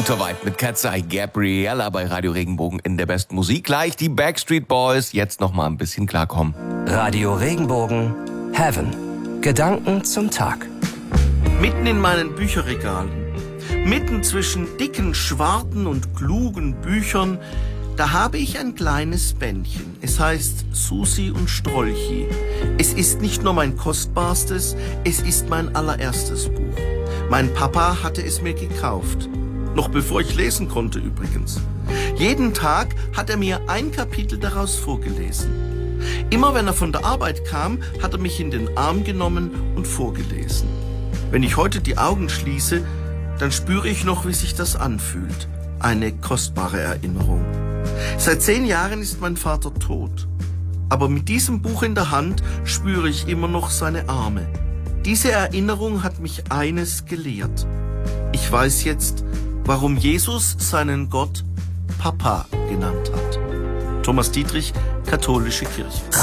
Guter Vibe mit Cat's Eye Gabriella bei Radio Regenbogen in der besten Musik. Gleich die Backstreet Boys. Jetzt noch mal ein bisschen klarkommen. Radio Regenbogen Heaven. Gedanken zum Tag. Mitten in meinen Bücherregalen, mitten zwischen dicken, schwarzen und klugen Büchern, da habe ich ein kleines Bändchen. Es heißt Susi und Strolchi. Es ist nicht nur mein kostbarstes, es ist mein allererstes Buch. Mein Papa hatte es mir gekauft. Noch bevor ich lesen konnte übrigens. Jeden Tag hat er mir ein Kapitel daraus vorgelesen. Immer wenn er von der Arbeit kam, hat er mich in den Arm genommen und vorgelesen. Wenn ich heute die Augen schließe, dann spüre ich noch, wie sich das anfühlt. Eine kostbare Erinnerung. Seit 10 Jahren ist mein Vater tot. Aber mit diesem Buch in der Hand spüre ich immer noch seine Arme. Diese Erinnerung hat mich eines gelehrt. Ich weiß jetzt, warum Jesus seinen Gott Papa genannt hat. Thomas Dietrich, Katholische Kirche.